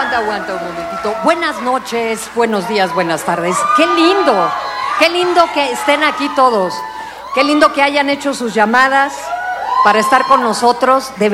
Aguanta un momentito. Buenas noches, buenos días, buenas tardes. Qué lindo que estén aquí todos. Qué lindo que hayan hecho sus llamadas para estar con nosotros. De